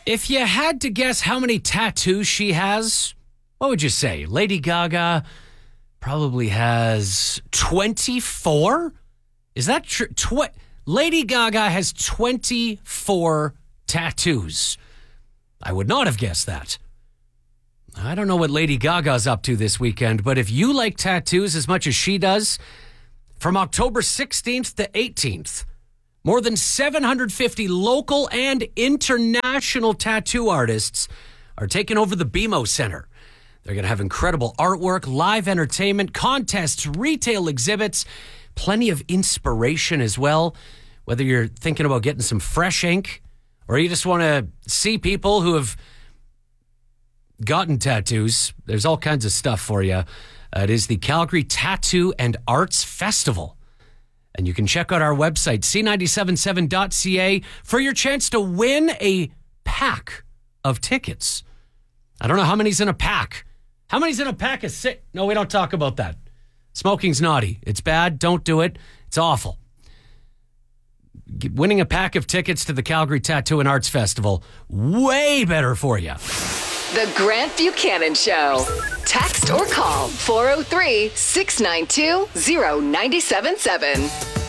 If you had to guess how many tattoos she has, what would you say? Lady Gaga probably has 24? Is that true? Lady Gaga has 24 tattoos. I would not have guessed that. I don't know what Lady Gaga's up to this weekend, but if you like tattoos as much as she does, from October 16th to 18th, more than 750 local and international tattoo artists are taking over the BMO Center. They're going to have incredible artwork, live entertainment, contests, retail exhibits, plenty of inspiration as well. Whether you're thinking about getting some fresh ink or you just want to see people who have gotten tattoos, there's all kinds of stuff for you. It is the Calgary Tattoo and Arts Festival. And you can check out our website, c977.ca, for your chance to win a pack of tickets. I don't know how many's in a pack. How many's in a pack of six? No, we don't talk about that. Smoking's naughty. It's bad. Don't do it. It's awful. Winning a pack of tickets to the Calgary Tattoo and Arts Festival, way better for you. The Grant Buchanan Show. Text or call 403-692-0977.